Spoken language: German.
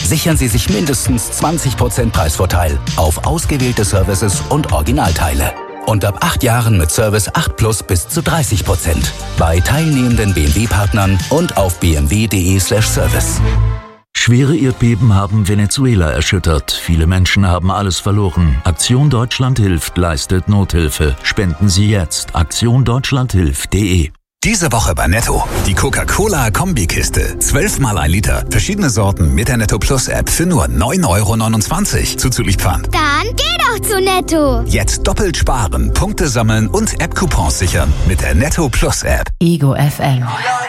sichern Sie sich mindestens 20% Preisvorteil auf ausgewählte Services und Originalteile. Und ab 8 Jahren mit Service 8 Plus bis zu 30%. Bei teilnehmenden BMW-Partnern und auf bmw.de/service. Schwere Erdbeben haben Venezuela erschüttert. Viele Menschen haben alles verloren. Aktion Deutschland hilft, leistet Nothilfe. Spenden Sie jetzt. aktiondeutschlandhilft.de. Diese Woche bei Netto. Die Coca-Cola Kombikiste. 12 mal 1 Liter. Verschiedene Sorten mit der Netto Plus App für nur 9,29 € zuzüglich Pfand. Dann geh doch zu Netto. Jetzt doppelt sparen, Punkte sammeln und App-Coupons sichern mit der Netto Plus App. Ego FM.